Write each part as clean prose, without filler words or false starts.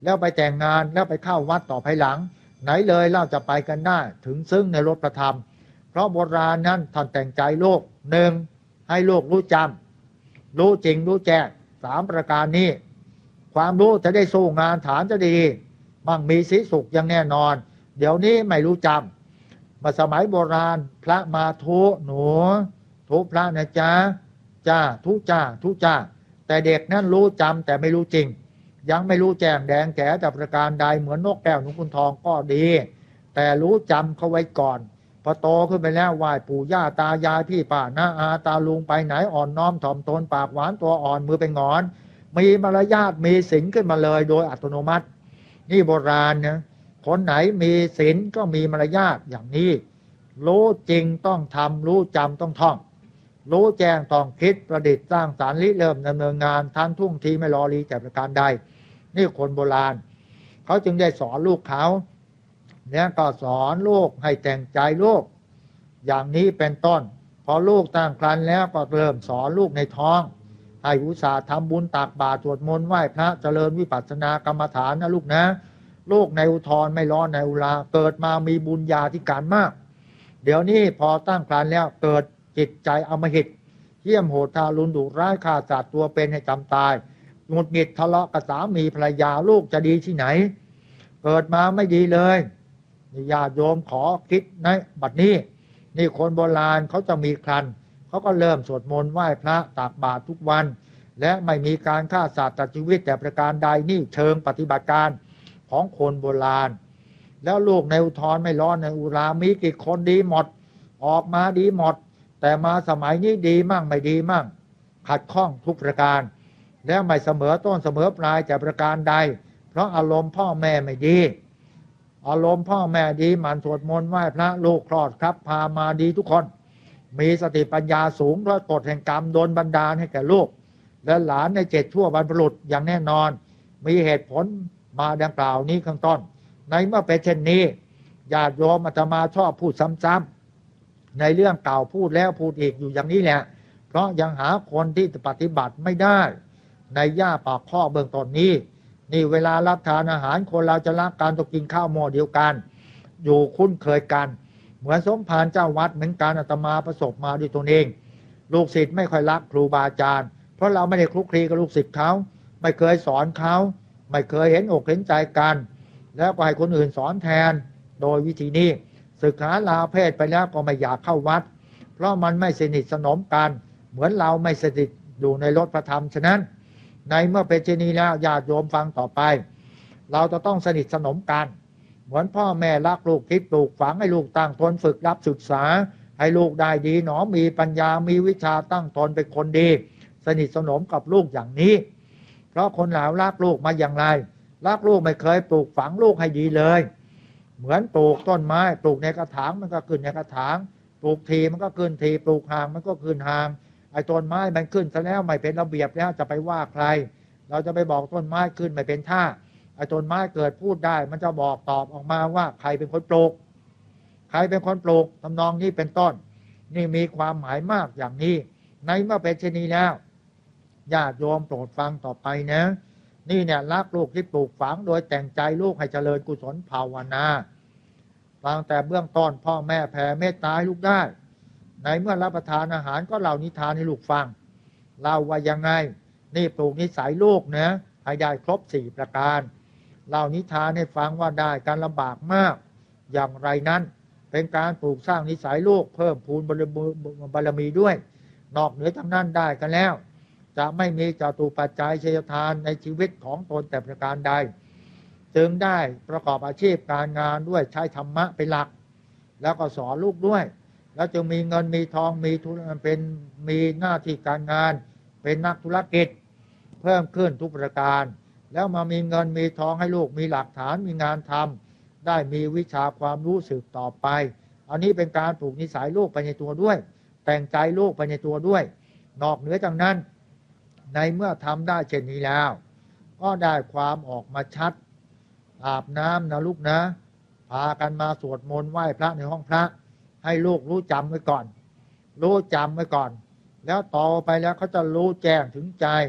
แล้วไปแต่งงานแล้วไปเข้าวัดต่อภายหลังไหนเลยเราจะไปกันได้ถึงซึ่งในรถประธรรมเพราะโบราณนั้นท่านแต่งใจโลกหนึ่งให้โลกรู้จำรู้จริงรู้แจ้งสามประการนี้ความรู้จะได้สู้งานฐานจะดีมั่งมีสีสุขอย่างแน่นอนเดี๋ยวนี้ไม่รู้จำมาสมัยโบราณพระมาทุหนูทุพระนะจ๊ะจ้าทุจ้าทุจ้าแต่เด็กนั้นรู้จำแต่ไม่รู้จริงยังไม่รู้แจ้งแดงแก่แต่ประการใดเหมือนนกแก้วนกขุนทองก็ดีแต่รู้จำเขาไว้ก่อนพอโตขึ้นไปแล้วไหว้ปู่ย่าตายายพี่ป้าน้าอาตาลุงไปไหนอ่อนน้อมถ่อมตนปากหวานตัวอ่อนมือเป็นงอนมีมารยาทมีศีลขึ้นมาเลยโดยอัตโนมัตินี่โบราณนะคนไหนมีศีลก็มีมารยาทอย่างนี้รู้จริงต้องทำรู้จำต้องท่องรู้แจ้งต้องคิดประดิษฐ์สร้างสรรค์ริเริ่มดำเนินงานทันท่วงทีไม่รอรีแต่ประการใดนี่คนโบราณเขาจึงได้สอนลูกเขาเนี่ยก็สอนลูกให้แต่งใจลูกอย่างนี้เป็นต้นพอลูกตั้งครรภ์แล้วก็เริ่มสอนลูกในท้องให้อุตส่าห์ทำบุญตักบาตรสวดมนต์ไหว้พระเจริญวิปัสสนากรรมฐานนะลูกนะลูกในอุทธรไม่ร้อนในอุราเกิดมามีบุญญาธิการมากเดี๋ยวนี้พอตั้งครรภ์แล้วเกิดจิตใจอำมหิตเหี้ยมโหดทารุณดุร้ายฆ่าสัตว์ตัวเป็นให้จำตายหงุดหงิดทะเลาะกับสามีภรรยาลูกจะดีที่ไหนเกิดมาไม่ดีเลยญาติโยมขอคิดในบัดนี้นี่คนโบราณเขาจะมีครันเขาก็เริ่มสวดมนต์ไหว้พระตักบาตรทุกวันและไม่มีการฆ่าสัตว์ตัดชีวิตแต่ประการใดนี่เชิงปฏิบัติการของคนโบราณแล้วลูกในอุทธรไม่ร้อนในอุรามีกี่คนดีหมดออกมาดีหมดแต่มาสมัยนี้ดีมั่งไม่ดีมั่งขัดข้องทุกประการแล้วไม่เสมอต้นเสมอปลายแต่ประการใดเพราะอารมณ์พ่อแม่ไม่ดีอารมณ์พ่อแม่ดีมันสวดมนต์ไหว้พระลูกคลอดครับพามาดีทุกคนมีสติปัญญาสูงเพราะกฎแห่งกรรมโดนบันดาลให้แก่ลูกและหลานใน7ชั่วบรรพบุรุษอย่างแน่นอนมีเหตุผลมาดังกล่าวนี้ข้างต้นในเมื่อเป็นเช่นนี้ญาติโยมอาตมาชอบพูดซ้ำๆในเรื่องเก่าพูดแล้วพูดอีกอยู่อย่างนี้แหละเพราะยังหาคนที่ปฏิบัติไม่ได้ในย่าปากข้อเบื้องต้นนี้นี่เวลารับทานอาหารคนเราจะรักการต้องกินข้าวหม้อเดียวกันอยู่คุ้นเคยกันเหมือนสมภารเจ้าวัดเหมือนกันอาตมาประสบมาด้วยตนเองลูกศิษย์ไม่ค่อยรักครูบาอาจารย์เพราะเราไม่ได้คลุกคลีกับลูกศิษย์เขาไม่เคยสอนเขาไม่เคยเห็นอกเห็นใจกันแล้วก็ให้คนอื่นสอนแทนโดยวิธีนี้ศึกษาลาเพศไปแล้วก็ไม่อยากเข้าวัดเพราะมันไม่สนิทสนมกันเหมือนเราไม่สนิทอยู่ในรถพระธรรมฉะนั้นในเมื่อเป็นเช่นนี้แล้วญาติโยมฟังต่อไปเราจะต้องสนิทสนมกันเหมือนพ่อแม่รักลูกคิดปลูกฝังให้ลูกตั้งตนฝึกรับศึกษาให้ลูกได้ดีหนอมีปัญญามีวิชาตั้งตนเป็นคนดีสนิทสนมกับลูกอย่างนี้เพราะคนเหล่ารักลูกมาอย่างไรรักลูกไม่เคยปลูกฝังลูกให้ดีเลยเหมือนปลูกต้นไม้ปลูกในกระถางมันก็ขึ้นในกระถางปลูกทีมันก็ขึ้นทีปลูกห่างมันก็ขึ้นห่างไอ้ต้นไม้มันขึ้นซะแล้วไม่เป็นระเบียบแล้วจะไปว่าใครเราจะไปบอกต้นไม้ขึ้นไม่เป็นท่าไอ้ต้นไม้เกิดพูดได้มันจะบอกตอบออกมาว่าใครเป็นคนปลูกใครเป็นคนปลูกทำนองนี้เป็นต้นนี่มีความหมายมากอย่างนี้ในเมื่อเป็นเช่นนี้แล้วญาติโยมโปรดฟังต่อไปนะนี่เนี่ยรักลูกที่ปลูกฝังโดยแต่งใจลูกให้เจริญกุศลภาวนาฟังแต่เบื้องต้นพ่อแม่แผ่เมตตาให้ลูกได้ในเมื่อรับประทานอาหารก็เล่านิทานให้ลูกฟังเล่าว่ายังไงนี่ปลูกนิสัยลูกนะให้ได้ครบ4ประการเล่านิทานให้ฟังว่าได้การลำบากมากอย่างไรนั้นเป็นการปลูกสร้างนิสัยลูกเพิ่มพูนบารมีด้วยนอกเหนือจากนั้นได้กันแล้วจะไม่มีจตุปัจจัยชัยทานในชีวิตของตนแต่ประการใดจึงได้ประกอบอาชีพการงานด้วยใช้ธรรมะเป็นหลักแล้วก็สอนลูกด้วยแล้วจึงมีเงินมีทองมีหน้าที่การงานเป็นนักธุรกิจเพิ่มขึ้นทุกประการแล้วมามีเงินมีทองให้ลูกมีหลักฐานมีงานทำได้มีวิชาความรู้สืบต่อไปอันนี้เป็นการปลูกนิสัยลูกไปในตัวด้วยแต่งใจลูกไปในตัวด้วยนอกเหนือจากนั้นในเมื่อทำได้เช่นนี้แล้วก็ได้ความออกมาชัดอาบน้ำนะลูกนะพากันมาสวดมนต์ไหว้พระในห้องพระให้ลูกรู้จำไว้ก่อนรู้จำไว้ก่อนแล้วต่อไปแล้วเขาจะรู้แจ้งถึงใจ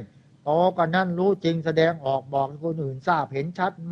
โตกว่านั้นรู้จริงแสดงออกบอกให้คนอื่นทราบเห็นชัด